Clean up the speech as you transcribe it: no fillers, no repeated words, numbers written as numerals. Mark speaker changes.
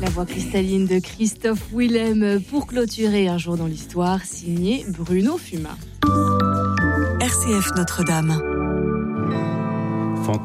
Speaker 1: voix cristalline de Christophe Willem pour clôturer Un jour dans l'histoire, signé Bruno Fuma.
Speaker 2: RCF Notre-Dame.